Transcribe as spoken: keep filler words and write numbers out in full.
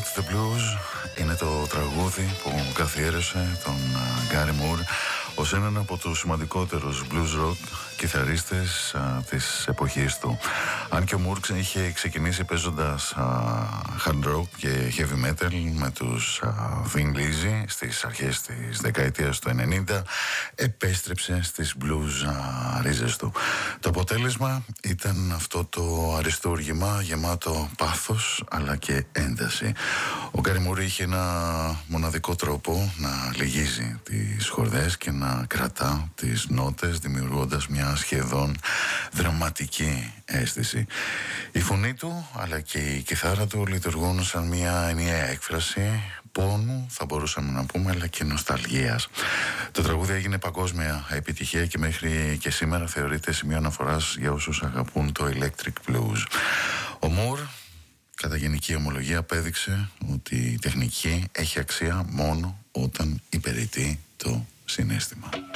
the Blues είναι το τραγούδι που καθιέρωσε τον Γκάρι Μουρ ως έναν από τους σημαντικότερους blues rock κιθαρίστες α, της εποχής του. Αν και ο Μουρ είχε ξεκινήσει παίζοντας α, hard rock και heavy metal με τους α, Thin Lizzy στις αρχές της δεκαετίας του ενενήντα, επέστρεψε στις blues α, ρίζες του. Το αποτέλεσμα ήταν αυτό το αριστούργημα γεμάτο πάθος αλλά και ένταση. Ο Γκάρι Μουρ είχε ένα μοναδικό τρόπο να λυγίζει τις χορδές και να κρατά τις νότες, δημιουργώντας μια σχεδόν δραματική αίσθηση. Η φωνή του αλλά και η κιθάρα του λειτουργούν σαν μια ενιαία έκφραση πόνου, θα μπορούσαμε να πούμε, αλλά και νοσταλγίας. Το τραγούδι έγινε παγκόσμια επιτυχία και μέχρι και σήμερα θεωρείται σημείο αναφοράς για όσους αγαπούν το electric blues. Ο Μουρ, κατά γενική ομολογία, απέδειξε ότι η τεχνική έχει αξία μόνο όταν υπηρετεί το συναίσθημα.